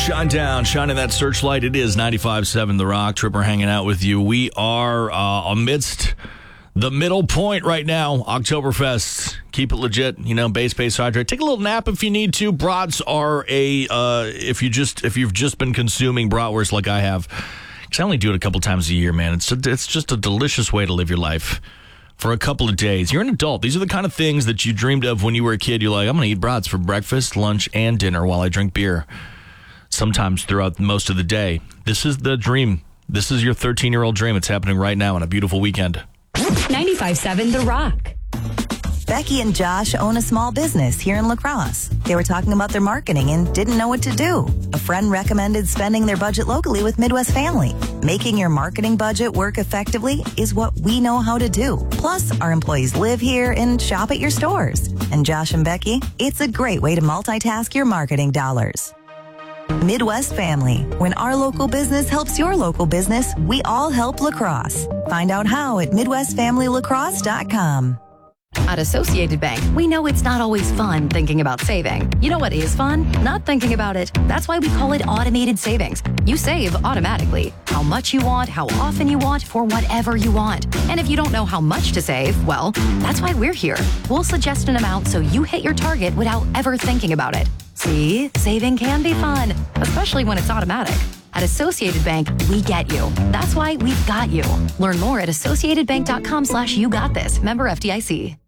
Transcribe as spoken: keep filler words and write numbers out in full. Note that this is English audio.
Shine down, shining that searchlight. It is ninety-five point seven The Rock. Tripper hanging out with you. We are uh, amidst the middle point right now, Oktoberfest. Keep it legit, you know, base, base, hydrate. Take a little nap if you need to. Brats are a, uh, if you just, if you've just been consuming bratwurst like I have, because I only do it a couple times a year, man. It's, a, it's just a delicious way to live your life for a couple of days. You're an adult. These are the kind of things that you dreamed of when you were a kid. You're like, I'm going to eat brats for breakfast, lunch, and dinner while I drink beer. Sometimes throughout most of the day. This is the dream. This is your thirteen-year-old dream. It's happening right now on a beautiful weekend. ninety-five point seven The Rock. Becky and Josh own a small business here in La Crosse. They were talking about their marketing and didn't know what to do. A friend recommended spending their budget locally with Midwest Family. Making your marketing budget work effectively is what we know how to do. Plus, our employees live here and shop at your stores. And Josh and Becky, it's a great way to multitask your marketing dollars. Midwest Family. When our local business helps your local business, we all help La Crosse. Find out how at midwest family lacrosse dot com. At Associated Bank, we know it's not always fun thinking about saving. You know what is fun? Not thinking about it. That's why we call it automated savings. You save automatically. How much you want, how often you want, for whatever you want. And if you don't know how much to save, well, that's why we're here. We'll suggest an amount so you hit your target without ever thinking about it. See, saving can be fun, especially when it's automatic. At Associated Bank, we get you. That's why we've got you. Learn more at associated bank dot com slash you got this. Member F D I C.